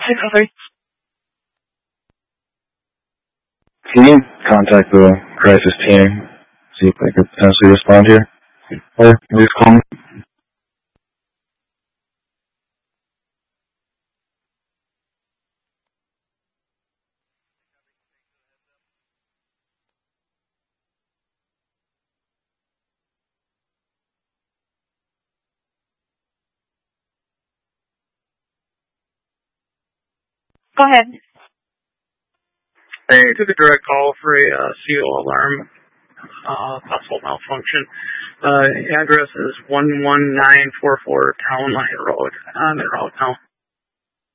Can you contact the crisis team, see if they could potentially respond here? Or at least call me? Go ahead. Hey, took a direct call for a CO alarm, possible malfunction. Address is 11944 Town Line Road. On the road now.